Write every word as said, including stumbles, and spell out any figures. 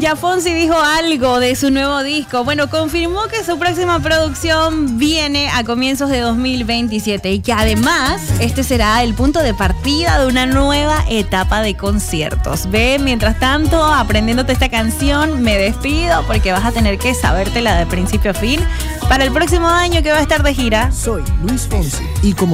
ya Fonsi dijo algo de su nuevo disco. Bueno, confirmó que su próxima producción viene a comienzos de dos mil veintisiete y que además este será el punto de partida de una nueva etapa de conciertos. Ve, mientras tanto, aprendiéndote esta canción, me despido porque vas a tener que sabértela de principio a fin para el próximo año que va a estar de gira. Soy Luis Fonsi y como